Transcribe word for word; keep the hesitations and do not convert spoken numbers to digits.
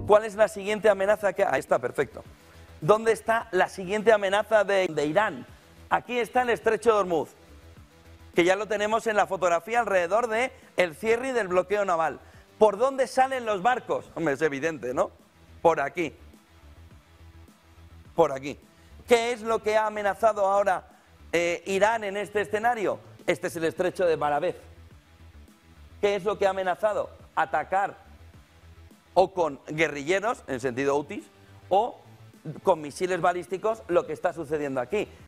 ¿Cuál es la siguiente amenaza que...? Ahí está, perfecto. ¿Dónde está la siguiente amenaza de, de Irán? Aquí está el estrecho de Hormuz, que ya lo tenemos en la fotografía alrededor del el cierre y del bloqueo naval. ¿Por dónde salen los barcos? Hombre, es evidente, ¿no? Por aquí. Por aquí. ¿Qué es lo que ha amenazado ahora eh, Irán en este escenario? Este es el estrecho de Bab. ¿Qué es lo que ha amenazado? Atacar o con guerrilleros, en sentido houthis, o con misiles balísticos, lo que está sucediendo aquí.